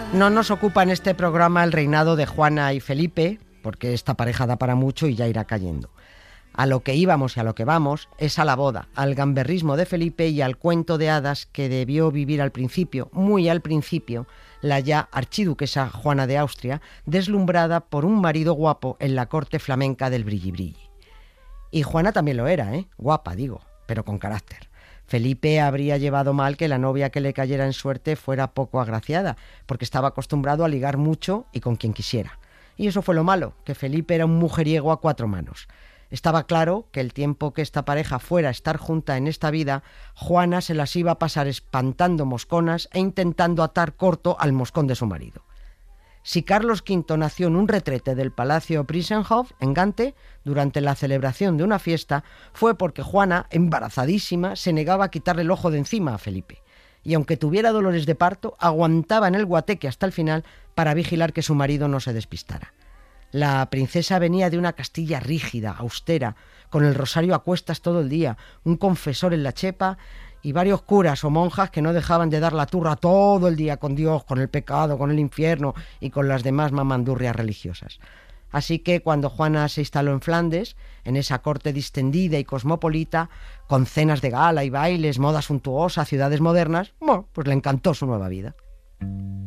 No nos ocupa en este programa el reinado de Juana y Felipe, porque esta pareja da para mucho y ya irá cayendo. A lo que íbamos y a lo que vamos es a la boda, al gamberrismo de Felipe y al cuento de hadas que debió vivir al principio, muy al principio, la ya archiduquesa Juana de Austria, deslumbrada por un marido guapo en la corte flamenca del brilli-brilli. Y Juana también lo era, guapa, digo, pero con carácter. Felipe habría llevado mal que la novia que le cayera en suerte fuera poco agraciada, porque estaba acostumbrado a ligar mucho y con quien quisiera. Y eso fue lo malo, que Felipe era un mujeriego a 4 manos. Estaba claro que el tiempo que esta pareja fuera a estar junta en esta vida, Juana se las iba a pasar espantando mosconas e intentando atar corto al moscón de su marido. Si Carlos V nació en un retrete del Palacio Prinsenhof, en Gante, durante la celebración de una fiesta, fue porque Juana, embarazadísima, se negaba a quitarle el ojo de encima a Felipe. Y aunque tuviera dolores de parto, aguantaba en el guateque hasta el final para vigilar que su marido no se despistara. La princesa venía de una Castilla rígida, austera, con el rosario a cuestas todo el día, un confesor en la chepa y varios curas o monjas que no dejaban de dar la turra todo el día con Dios, con el pecado, con el infierno y con las demás mamandurrias religiosas. Así que cuando Juana se instaló en Flandes, en esa corte distendida y cosmopolita, con cenas de gala y bailes, moda suntuosa, ciudades modernas, bueno, pues le encantó su nueva vida.